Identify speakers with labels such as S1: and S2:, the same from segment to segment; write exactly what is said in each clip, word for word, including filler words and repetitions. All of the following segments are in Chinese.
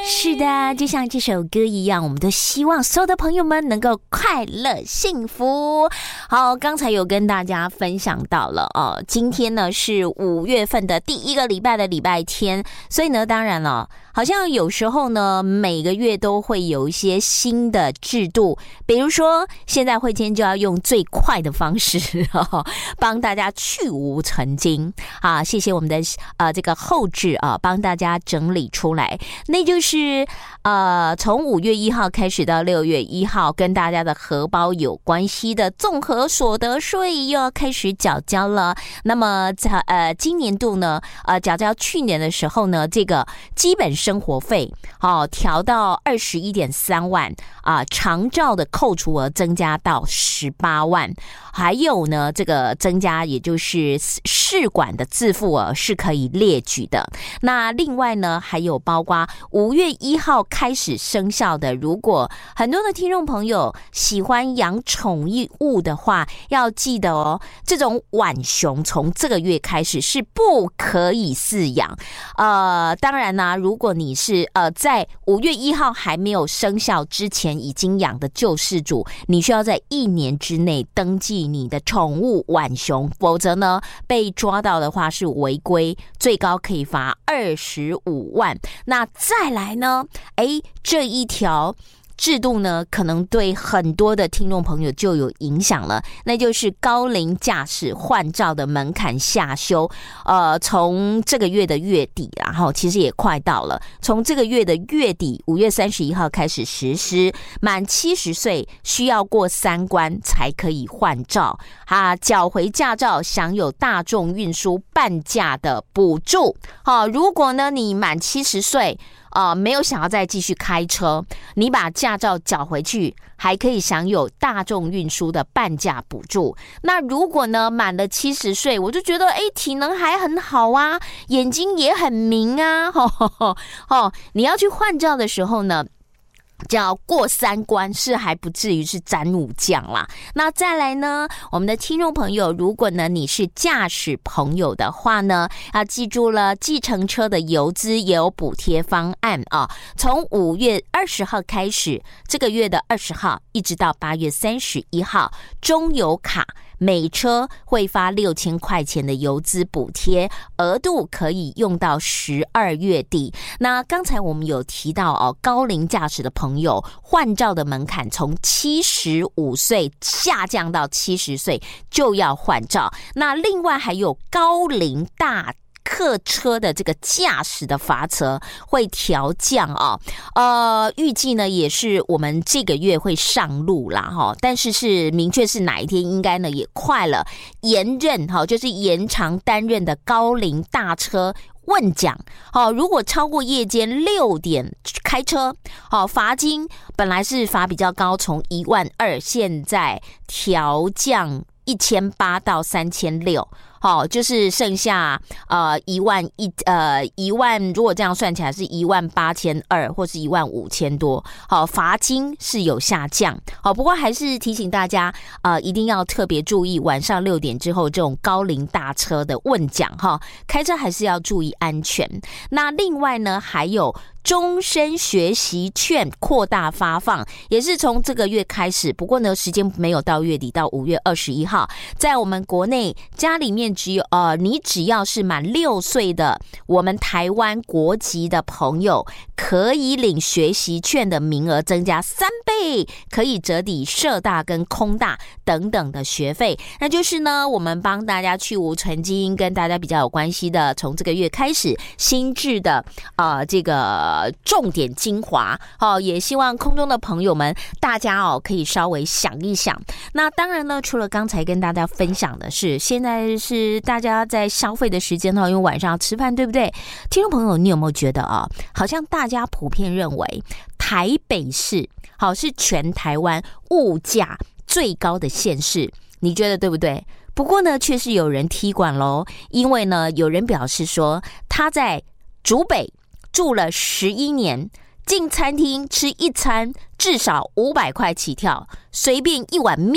S1: 是的，就像这首歌一样，我们都希望所有的朋友们能够快乐幸福。好，刚才有跟大家分享到了哦，今天呢是五月份的第一个礼拜的礼拜天，所以呢，当然了，好像有时候呢，每个月都会有一些新的制度，比如说现在慧谦就要用最快的方式哦，帮大家去无存菁啊！谢谢我们的呃这个后制啊，帮大家整理出来，那就是呃从五月一号开始到六月一号，跟大家的荷包有关系的综合所得税又要开始缴交了。那么在呃今年度呢，呃缴交去年的时候呢，这个基本生活费哦调到二十一点三万啊、呃，长照的扣除额增加到十八万，还有呢这个增加，也就是试管的自付额是可以列举的。那另外呢，还有包括五月一号开始生效的，如果很多的听众朋友喜欢养宠物的话，要记得哦，这种浣熊从这个月开始是不可以饲养。呃，当然啦、啊，如果你是呃在五月一号还没有生效之前已经养的救世主，你需要在一年之内登记你的宠物浣熊，否则呢被抓到的话是违规，最高可以罚二十五万。那再来呢，诶，这一条制度呢，可能对很多的听众朋友就有影响了，那就是高龄驾驶换照的门槛下修。呃，从这个月的月底，然后其实也快到了，从这个月的月底，五月三十一号开始实施，满七十岁需要过三关才可以换照，啊，缴回驾照享有大众运输半价的补助。好、啊，如果呢你满七十岁。呃，没有想要再继续开车，你把驾照缴回去，还可以享有大众运输的半价补助。那如果呢满了七十岁，我就觉得哎，体能还很好啊，眼睛也很明啊，吼吼吼哦，你要去换照的时候呢，叫过三关，是还不至于是斩武将啦。那再来呢，我们的听众朋友，如果呢你是驾驶朋友的话呢，要记住了，计程车的油资也有补贴方案啊。从五月二十号开始，这个月的二十号一直到八月三十一号，中油卡每车会发六千块钱的油资补贴，额度可以用到十二月底。那刚才我们有提到哦，高龄驾驶的朋友换照的门槛从七十五岁下降到七十岁就要换照。那另外还有高龄大客车的这个驾驶的罚则会调降啊、哦，呃，预计呢也是我们这个月会上路啦哈、哦，但是是明确是哪一天应该呢也快了，延任哈、哦，就是延长担任的高龄大车问奖，好、哦，如果超过夜间六点开车，好、哦，罚金本来是罚比较高，从一万二，现在调降一千八到三千六。好、哦，就是剩下呃一万一呃一万，如果这样算起来是一万八千二，或是一万五千多。好、哦，罚金是有下降。好、哦，不过还是提醒大家，呃，一定要特别注意晚上六点之后这种高龄大车的问奖哈、哦，开车还是要注意安全。那另外呢，还有终身学习券扩大发放，也是从这个月开始，不过呢，时间没有到月底，到五月二十一号，在我们国内家里面只有呃，你只要是满六岁的我们台湾国籍的朋友，可以领学习券的名额增加三倍，可以折抵社大跟空大等等的学费。那就是呢，我们帮大家去无存菁，跟大家比较有关系的，从这个月开始新制的呃这个重点精华哦，也希望空中的朋友们大家哦可以稍微想一想。那当然呢，除了刚才跟大家分享的是，现在是大家在消费的时间哦，因为晚上要吃饭，对不对？听众朋友，你有没有觉得啊、哦，好像大家普遍认为台北市好是全台湾物价最高的县市，你觉得对不对？不过呢，却是有人踢馆咯，因为呢，有人表示说他在竹北住了十一年，进餐厅吃一餐至少五百块起跳，随便一碗面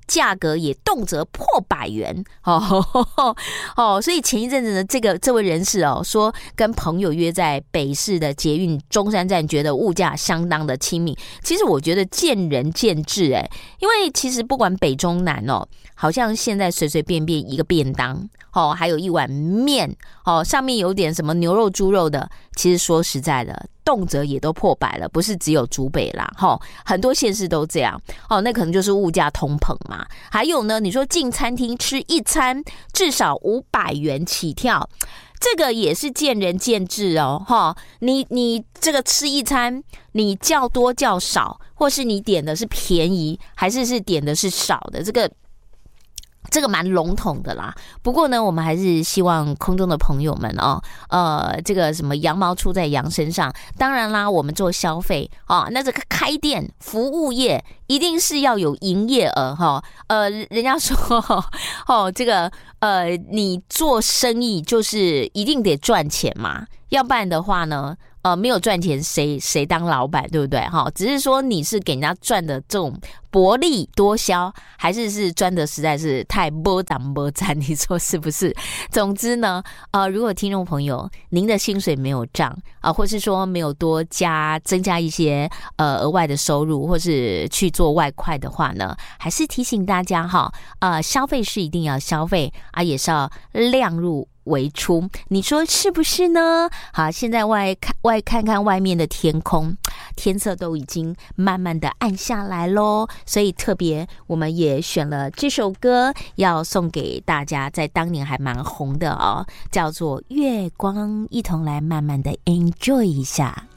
S1: 价格也动辄破百元哦哦，所以前一阵子呢，这个这位人士哦说跟朋友约在北市的捷运中山站，觉得物价相当的亲民。其实我觉得见仁见智哎，因为其实不管北中南哦，好像现在随随便便一个便当哦，还有一碗面哦，上面有点什么牛肉、猪肉的，其实说实在的，动辄也都破百了，不是只有竹北啦，哈、哦，很多县市都这样哦，那可能就是物价通膨嘛。还有呢，你说进餐厅吃一餐至少五百元起跳，这个也是见仁见智哦，哈，你你这个吃一餐，你叫多叫少，或是你点的是便宜，还是是点的是少的，这个。这个蛮笼统的啦，不过呢，我们还是希望空中的朋友们哦，呃，这个什么羊毛出在羊身上，当然啦，我们做消费啊、哦，那这个开店服务业一定是要有营业额哈、哦，呃，人家说哦，这个呃，你做生意就是一定得赚钱嘛，要不然的话呢。呃，没有赚钱，谁谁当老板，对不对？哈，只是说你是给人家赚的这种薄利多销，还是是赚的实在是太没涨没涨？你说是不是？总之呢，呃，如果听众朋友您的薪水没有涨啊、呃，或是说没有多加增加一些呃额外的收入，或是去做外快的话呢，还是提醒大家哈，呃，消费是一定要消费啊，也是要量入为出，你说是不是呢？好，现在外看外看看外面的天空，天色都已经慢慢的暗下来咯，所以特别我们也选了这首歌要送给大家，在当年还蛮红的哦，叫做《月光》，一同来慢慢的 enjoy 一下。